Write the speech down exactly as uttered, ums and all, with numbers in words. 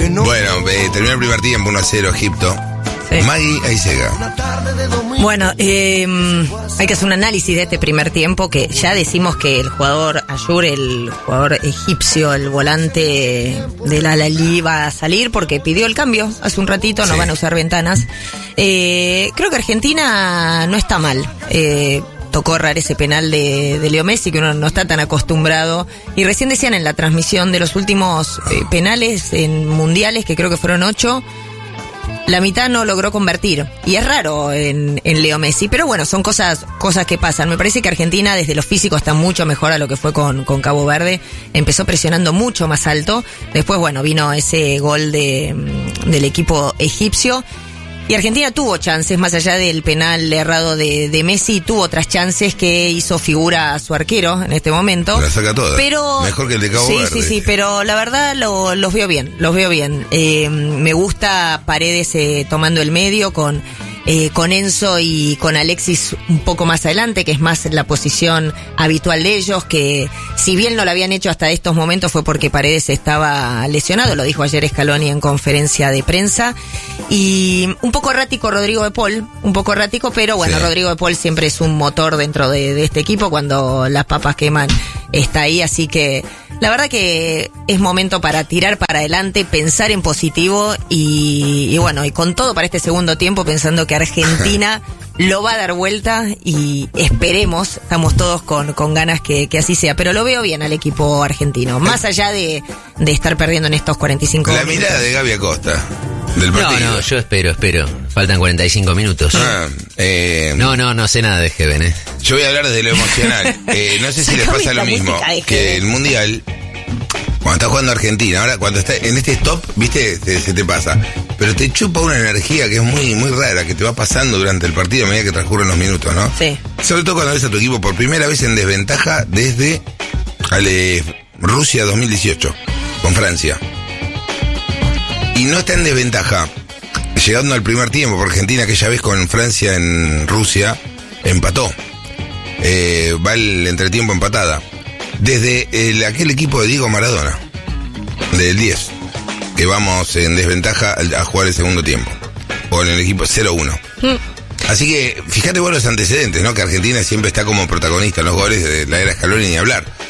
Bueno, eh, terminó el primer tiempo, uno a cero, Egipto. Sí. Maggie Aizaga. Bueno, eh, hay que hacer un análisis de este primer tiempo, que ya decimos que el jugador Ayur, el jugador egipcio, el volante del Al-Ahly, va a salir porque pidió el cambio hace un ratito, no sí. van a usar ventanas. Eh, creo que Argentina no está mal. Eh, tocó errar ese penal de, de Leo Messi, que uno no está tan acostumbrado. Y recién decían en la transmisión de los últimos eh, penales en mundiales, que creo que fueron ocho, la mitad no logró convertir. Y es raro en, en Leo Messi. Pero bueno, son cosas cosas que pasan. Me parece que Argentina desde lo físico está mucho mejor a lo que fue con, con Cabo Verde. Empezó presionando mucho más alto. Después, bueno, vino ese gol de, del equipo egipcio. Y Argentina tuvo chances, más allá del penal errado de, de Messi, tuvo otras chances que hizo figura a su arquero en este momento. La saca toda. Pero, mejor que el de Cabo sí, Verde. Sí, sí, sí, pero la verdad lo, los veo bien, los veo bien. Eh, me gusta Paredes eh, tomando el medio con... Eh, con Enzo y con Alexis un poco más adelante, que es más la posición habitual de ellos, que si bien no lo habían hecho hasta estos momentos fue porque Paredes estaba lesionado, lo dijo ayer Scaloni en conferencia de prensa, y un poco errático Rodrigo de Paul, un poco errático, pero bueno, sí. Rodrigo de Paul siempre es un motor dentro de, de este equipo, cuando las papas queman está ahí, así que la verdad que es momento para tirar para adelante, pensar en positivo y, y bueno, y con todo para este segundo tiempo, pensando que Argentina lo va a dar vuelta y esperemos, estamos todos con, con ganas que, que así sea, pero lo veo bien al equipo argentino, más allá de, de estar perdiendo en estos cuarenta y cinco La minutos. mirada de Gaby Acosta del partido. No, no, yo espero, espero. Faltan cuarenta y cinco minutos. Ah, eh, no, no, no sé nada de Heaven, ¿eh? Yo voy a hablar desde lo emocional. eh, no sé si les pasa lo mismo, que el Mundial, cuando está jugando Argentina, ahora cuando está en este stop, viste, te, se te pasa. Pero te chupa una energía que es muy muy rara, que te va pasando durante el partido a medida que transcurren los minutos, ¿no? Sí. Sobre todo cuando ves a tu equipo por primera vez en desventaja desde ale, Rusia dos mil dieciocho, con Francia. Y no está en desventaja, llegando al primer tiempo, porque Argentina aquella vez con Francia en Rusia empató. Eh, va el entretiempo empatada. Desde el, aquel equipo de Diego Maradona, del diez, que vamos en desventaja a jugar el segundo tiempo, o en el equipo cero uno. Mm. Así que fíjate vos los antecedentes, ¿no? Que Argentina siempre está como protagonista en los goles de la era Scaloni, ni hablar.